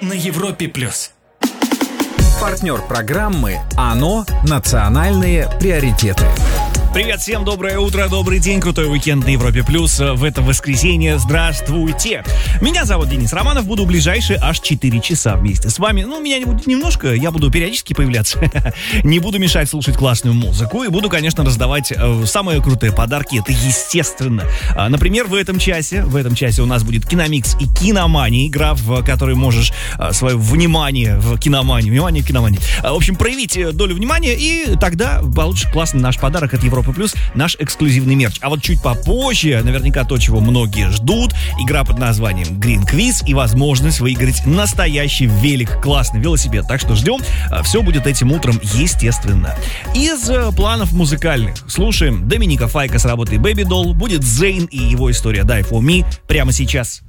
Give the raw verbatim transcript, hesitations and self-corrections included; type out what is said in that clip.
на Европе плюс. Партнер программы «АНО. Национальные приоритеты». Привет всем, доброе утро, добрый день, крутой уикенд на Европе Плюс в это воскресенье. Здравствуйте! Меня зовут Денис Романов, буду ближайшие аж четыре часа вместе с вами. Ну, меня не будет немножко, я буду периодически появляться. Не буду мешать слушать классную музыку и буду, конечно, раздавать э, самые крутые подарки, это естественно. А, например, в этом часе, в этом часе у нас будет Киномикс и Киномания, игра, в которой можешь э, свое внимание в киномании, внимание в киномании. А, в общем, проявить долю внимания, и тогда получишь классный наш подарок от Европы Плюс, наш эксклюзивный мерч. А вот чуть попозже, наверняка то, чего многие ждут, игра под названием Green Quiz и возможность выиграть настоящий велик, классный велосипед. Так что ждем, все будет этим утром, естественно. Из планов музыкальных слушаем Доминика Файка с работой Baby Doll, будет Зейн и его история Die For Me прямо сейчас.